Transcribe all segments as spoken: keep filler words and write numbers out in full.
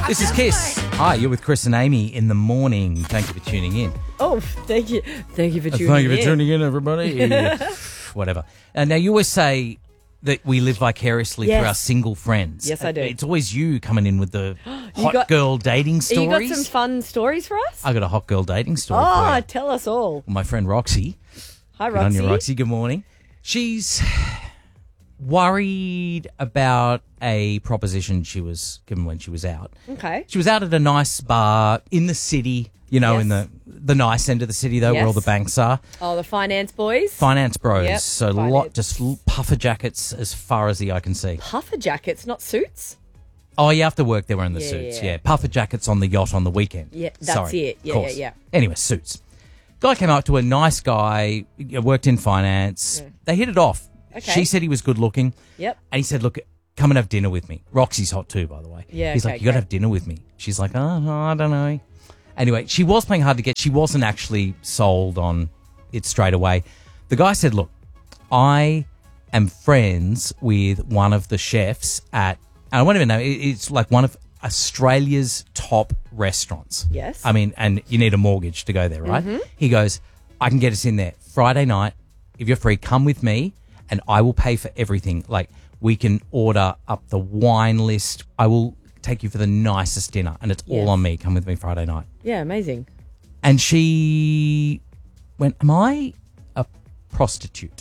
This is Kiss. Hi, you're with Chris and Amy in the morning. Thank you for tuning in. Oh, thank you. Thank you for tuning in. Thank you for tuning in, everybody. Whatever. And now you always say that we live vicariously Yes. through our single friends. Yes, I do. It's always you coming in with the hot got- girl dating stories. You got some fun stories for us? I got a hot girl dating story Oh, for you. tell us all. My friend Roxy. Hi, Good on Roxy. you, Roxy. Good morning. She's worried about a proposition she was given when she was out. Okay. She was out at a nice bar in the city, you know, Yes. in the the nice end of the city, though, where Yes. all the banks are. Oh, the finance boys. Finance bros. Yep, so finance. lot just l- puffer jackets as far as the eye can see. Puffer jackets, not suits. Oh, you have to work there wearing the Yeah, suits. yeah. Yeah, puffer jackets on the yacht on the weekend. Yeah, that's Sorry, it. of Yeah, course. yeah, Anyway, suits. Guy came up to a nice guy, uh, worked in finance. They hit it off. Okay. She said he was good looking. Yep. And he said, look, come and have dinner with me. Roxy's hot too, by the way. Yeah, He's okay, like, you got to great. have dinner with me. She's like, oh, no, I don't know. Anyway, she was playing hard to get. She wasn't actually sold on it straight away. The guy said, look, I am friends with one of the chefs at, and I won't even know, it- it's like one of Australia's top restaurants. Yes. I mean, and you need a mortgage to go there, right? Mm-hmm. He goes, I can get us in there Friday night. If you're free, come with me and I will pay for everything. Like, we can order up the wine list. I will take you for the nicest dinner and it's all Yes. on me. Come with me Friday night. Yeah, amazing. And she went, am I a prostitute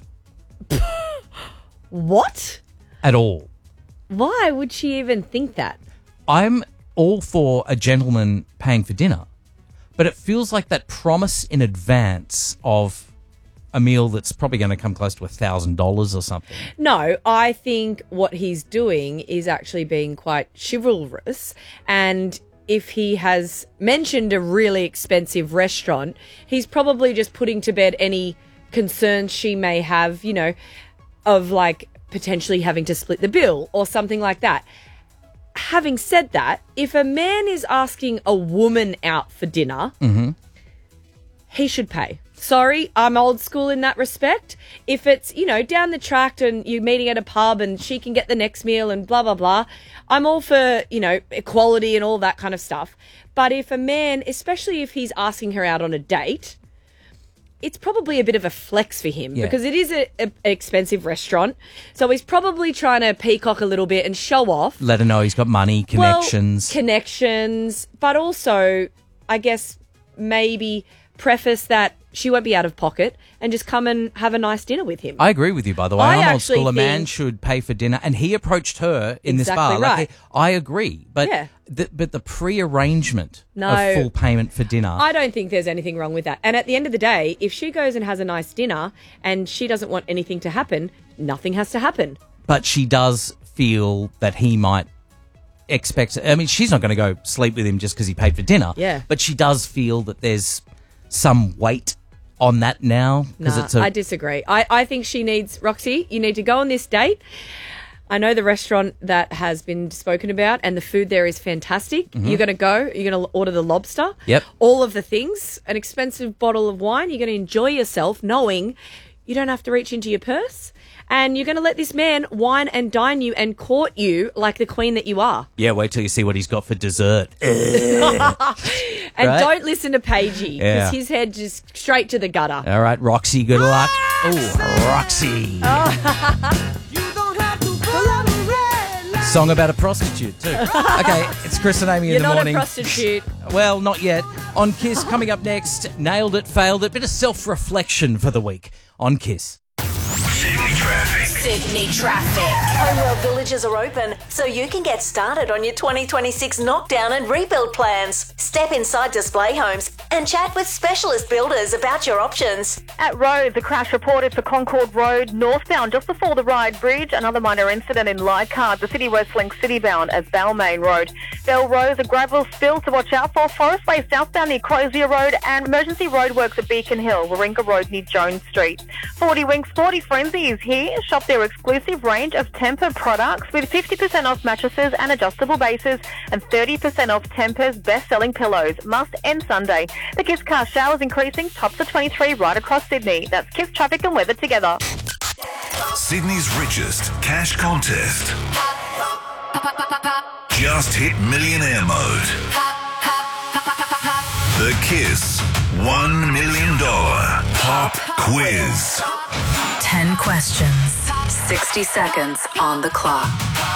What? at all? Why would she even think that? I'm all for a gentleman paying for dinner, but it feels like that promise in advance of a meal that's probably going to come close to a thousand dollars or something. No, I think what he's doing is actually being quite chivalrous. And if he has mentioned a really expensive restaurant, he's probably just putting to bed any concerns she may have, you know, of like potentially having to split the bill or something like that. Having said that, if a man is asking a woman out for dinner, he should pay. Sorry, I'm old school in that respect. If it's, you know, down the track and you're meeting at a pub and she can get the next meal and blah, blah, blah, I'm all for, you know, equality and all that kind of stuff. But if a man, especially if he's asking her out on a date, it's probably a bit of a flex for him Yeah. because it is a, a, an expensive restaurant. So he's probably trying to peacock a little bit and show off. Let her know he's got money, connections. Well, connections, but also, I guess, maybe preface that she won't be out of pocket and just come and have a nice dinner with him. I agree with you, by the way. I I'm old actually school. A man think- should pay for dinner, and he approached her in this Exactly bar. Like, right. I agree, but Yeah. the, but the pre-arrangement No. of full payment for dinner. I don't think there's anything wrong with that. And at the end of the day, if she goes and has a nice dinner and she doesn't want anything to happen, nothing has to happen. but she does feel that he might expect. I mean, she's not going to go sleep with him just because he paid for dinner. Yeah. But she does feel that there's some weight on that now because Nah, it's a. I disagree. I, I think she needs, Roxy, you need to go on this date. I know the restaurant that has been spoken about and the food there is fantastic. You're going to go, you're going to order the lobster. Yep. All of the things, an expensive bottle of wine. You're going to enjoy yourself knowing you don't have to reach into your purse. And you're going to let this man wine and dine you and court you like the queen that you are. yeah, wait till you see what he's got for dessert. And Right? don't listen to Pagey because Yeah. his head just straight to the gutter. All right, Roxy, good luck. Oh, Roxy. Song about a prostitute, too. Okay, it's Chris and Amy You're in the not morning. a prostitute. Well, not yet. On Kiss, coming up next, nailed it, failed it, bit of self-reflection for the week on Kiss. Sydney traffic. Sydney traffic. Homewell Villages are open, so you can get started on your twenty twenty-six knockdown and rebuild plans. Step inside Display Homes and chat with specialist builders about your options. At Rhodes, a crash reported for Concord Road northbound just before the Ryde Bridge. Another minor incident in Leichhardt, the City West Link citybound as Balmain Road. Belrose, a gravel spill to watch out for. Forest Way southbound near Crozier Road and emergency roadworks at Beacon Hill, Warringah Road near Jones Street. forty Winks Sporty Frenzy is here. Shop their exclusive range of Tempur products with fifty percent off mattresses and adjustable bases and thirty percent off Tempur's best-selling pillows. Must end Sunday. The Kiss Car Showers increasing, tops to twenty-three right across Sydney. That's Kiss traffic and weather together. Sydney's richest cash contest. Just hit millionaire mode. The Kiss one million dollars Pop Quiz. ten questions, sixty seconds on the clock.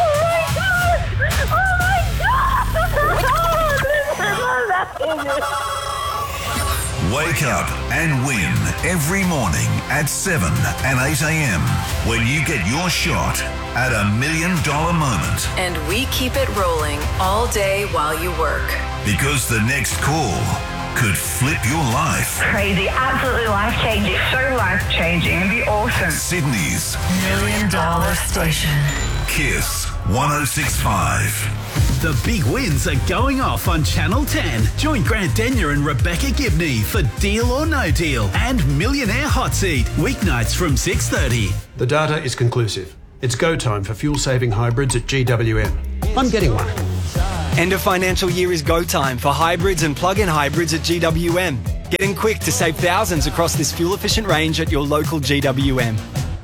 Wake up and win every morning at seven and eight a.m. when you get your shot at a million dollar moment. And we keep it rolling all day while you work. Because the next call could flip your life. Crazy, absolutely life-changing. So life-changing. It'd be awesome. Sydney's Million dollar station. Kiss one oh six point five. The big wins are going off on Channel ten. Join Grant Denyer and Rebecca Gibney for Deal or No Deal and Millionaire Hot Seat, weeknights from six thirty. The data is conclusive. It's go time for fuel-saving hybrids at G W M. I'm getting one. End of financial year is go time for hybrids and plug-in hybrids at G W M. Get in quick to save thousands across this fuel-efficient range at your local G W M.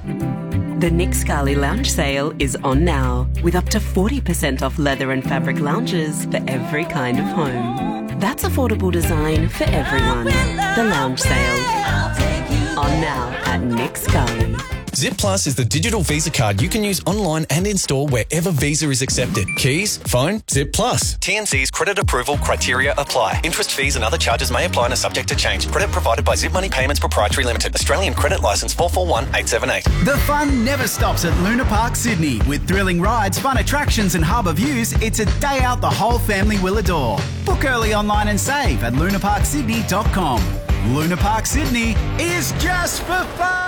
The Nick Scali Lounge Sale is on now, with up to forty percent off leather and fabric lounges for every kind of home. That's affordable design for everyone. The Lounge Sale. On now at Nick Scali. Zip Plus is the digital Visa card you can use online and in-store wherever Visa is accepted. Keys, phone, Zip Plus. T N C's credit approval criteria apply. Interest, fees and other charges may apply and are subject to change. Credit provided by Zip Money Payments Proprietary Limited. Australian Credit Licence four four one eight seven eight. The fun never stops at Luna Park Sydney. With thrilling rides, fun attractions and harbour views, it's a day out the whole family will adore. Book early online and save at luna park sydney dot com. Luna Park Sydney is just for fun.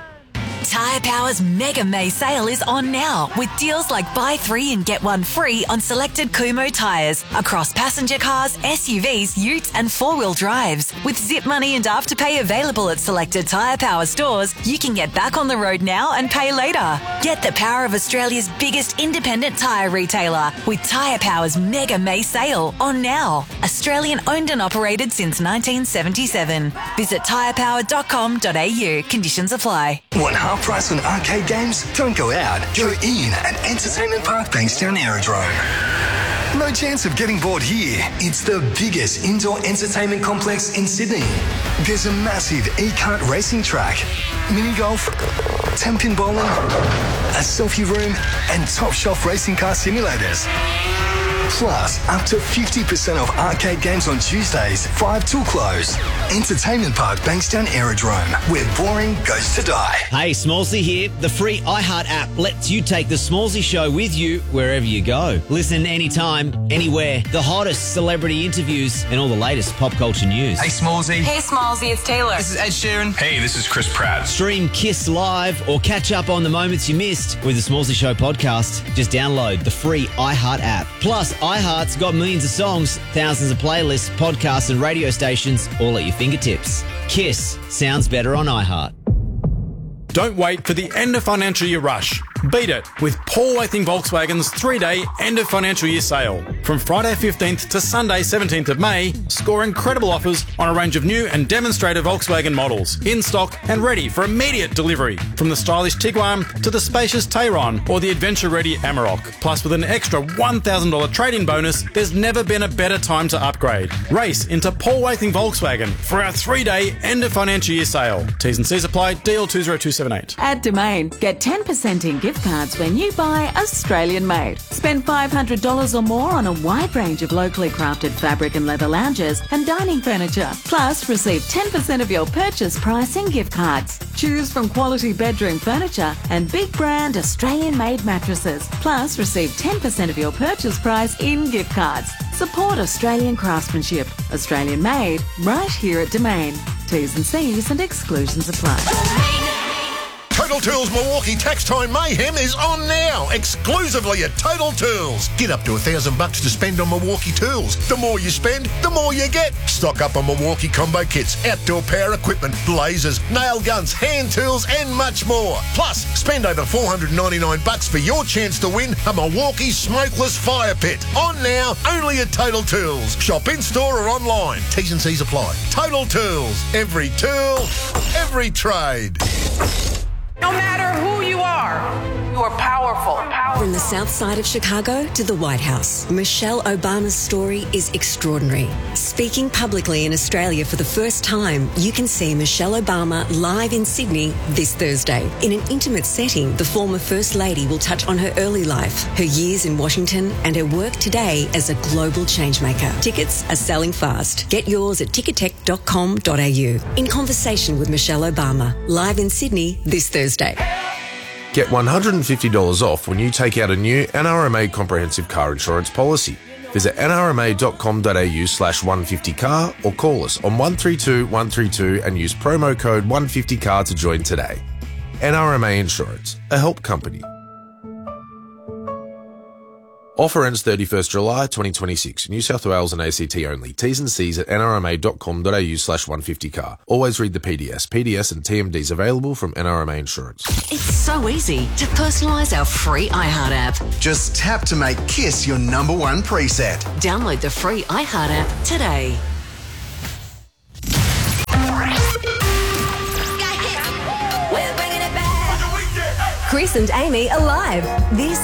Tyre Power's Mega May sale is on now with deals like buy three and get one free on selected Kumho tyres across passenger cars, S U Vs, utes and four-wheel drives. With Zip Money and Afterpay available at selected Tyre Power stores, you can get back on the road now and pay later. Get the power of Australia's biggest independent tyre retailer with Tyre Power's Mega May sale on now. Australian owned and operated since nineteen seventy-seven. Visit tyre power dot com dot a u. Conditions apply. Want half price on arcade games? Don't go out. Go in at Entertainment Park Bankstown Aerodrome. No chance of getting bored here. It's the biggest indoor entertainment complex in Sydney. There's a massive e-kart racing track, mini golf, ten-pin bowling, a selfie room, and top shelf racing car simulators. Plus, up to fifty percent off arcade games on Tuesdays, five till close. Entertainment Park Bankstown Aerodrome, where boring goes to die. Hey, Smallsy here. The free iHeart app lets you take the Smallsy Show with you wherever you go. Listen anytime, anywhere. The hottest celebrity interviews and all the latest pop culture news. Hey, Smallsy. Hey, Smallsy, it's Taylor. This is Ed Sheeran. Hey, this is Chris Pratt. Stream Kiss Live or catch up on the moments you missed with the Smallsy Show podcast. Just download the free iHeart app. Plus, iHeart's got millions of songs, thousands of playlists, podcasts and radio stations all at your fingertips. Kiss sounds better on iHeart. Don't wait for the end of financial year rush. Beat it with Paul Waithing Volkswagen's three-day end of financial year sale. From Friday fifteenth to Sunday seventeenth of May, score incredible offers on a range of new and demonstrator Volkswagen models, in stock and ready for immediate delivery. From the stylish Tiguan to the spacious Tayron or the adventure-ready Amarok. Plus, with an extra one thousand dollars trade-in bonus, there's never been a better time to upgrade. Race into Paul Waithing Volkswagen for our three-day end of financial year sale. T's and C's apply. D L two zero two seven eight. At Domain, get ten percent in gift cards when you buy Australian made. Spend five hundred dollars or more on a wide range of locally crafted fabric and leather lounges and dining furniture. Plus, receive ten percent of your purchase price in gift cards. Choose from quality bedroom furniture and big brand Australian made mattresses. Plus, receive ten percent of your purchase price in gift cards. Support Australian craftsmanship. Australian made, right here at Domain. T's and C's and exclusions apply. Total Tools Milwaukee Tax Time Mayhem is on now, exclusively at Total Tools. Get up to a thousand bucks to spend on Milwaukee tools. The more you spend, the more you get. Stock up on Milwaukee combo kits, outdoor power equipment, blazers, nail guns, hand tools, and much more. Plus, spend over four hundred ninety-nine bucks for your chance to win a Milwaukee smokeless fire pit. On now, only at Total Tools. Shop in store or online. T's and C's apply. Total Tools. Every tool, every trade. No matter who you are, You are powerful. From the south side of Chicago to the White House, Michelle Obama's story is extraordinary. Speaking publicly in Australia for the first time, you can see Michelle Obama live in Sydney this Thursday. In an intimate setting, the former First Lady will touch on her early life, her years in Washington, and her work today as a global changemaker. Tickets are selling fast. Get yours at ticketek dot com dot a u. In conversation with Michelle Obama, live in Sydney this Thursday. Get one hundred fifty dollars off when you take out a new N R M A comprehensive car insurance policy. Visit n r m a dot com dot a u slash one fifty car or call us on one three two one three two and use promo code one fifty car to join today. N R M A Insurance, a help company. Offer ends thirty-first July twenty twenty-six. New South Wales and A C T only. T's and C's at n r m a dot com dot a u slash one fifty car. Always read the P D S. P D S and T M Ds available from N R M A Insurance. It's so easy to personalise our free iHeart app. Just tap to make Kiss your number one preset. Download the free iHeart app today. Chris and Amy are live. This